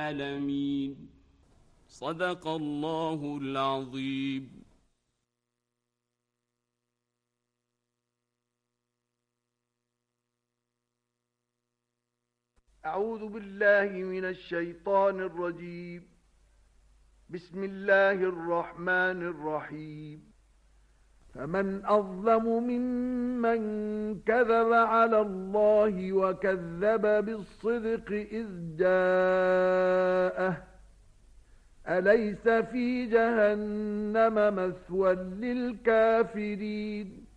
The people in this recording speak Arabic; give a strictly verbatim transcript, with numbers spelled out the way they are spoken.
العالمين. صدق الله العظيم. أعوذ بالله من الشيطان الرجيم. بسم الله الرحمن الرحيم. فمن أظلم ممن كذب على الله وكذب بالصدق إذ جاءه أليس في جهنم مثوى للكافرين